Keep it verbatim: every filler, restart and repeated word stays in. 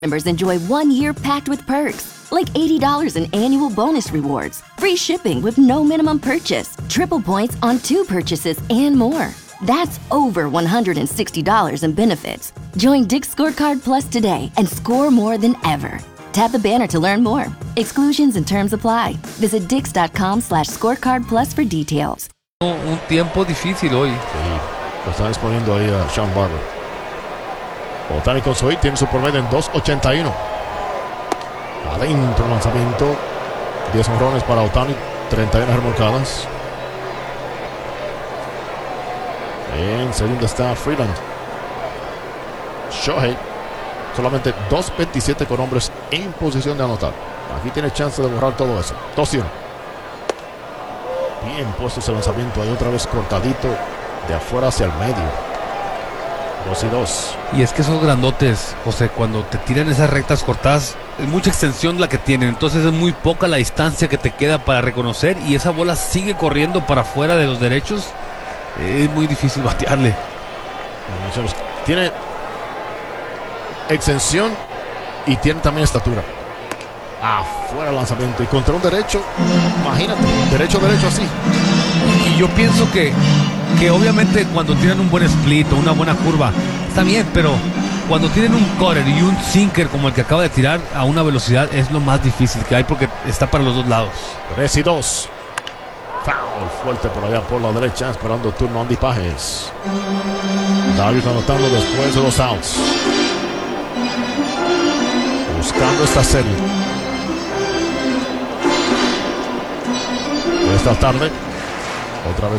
Members enjoy one year packed with perks, like eighty dollars in annual bonus rewards, free shipping with no minimum purchase, triple points on two purchases, and more. That's over one hundred sixty dollars in benefits. Join Dick's Scorecard Plus today and score more than ever. Tap the banner to learn more. Exclusions and terms apply. Visit dix.com slash scorecard plus for details. Un tiempo difícil hoy. Sí, lo están exponiendo ahí a Sean Barber. Ohtani con su hit tiene su promedio en dos ochenta y uno. Adentro el lanzamiento. diez honrones para Ohtani, treinta y una remolcadas. En segunda está Freeland. Shohei solamente dos veintisiete con hombres en posición de anotar. Aquí tiene chance de borrar todo eso. dos y uno. Bien puesto ese lanzamiento ahí otra vez cortadito de afuera hacia el medio. dos y dos. Y es que esos grandotes, José, cuando te tiran esas rectas cortadas, es mucha extensión la que tienen. Entonces es muy poca la distancia que te queda para reconocer. Y esa bola sigue corriendo para afuera de los derechos. Es muy difícil batearle. Tiene extensión y tiene también estatura. Afuera el lanzamiento. Y contra un derecho, imagínate, derecho, derecho así. Y yo pienso que que obviamente cuando tienen un buen split o una buena curva está bien, pero cuando tienen un cutter y un sinker como el que acaba de tirar a una velocidad es lo más difícil que hay porque está para los dos lados. tres y dos. Foul fuerte por allá por la derecha, esperando turno Andy Pajes. Darius anotando después de los outs, buscando esta serie. Esta tarde otra vez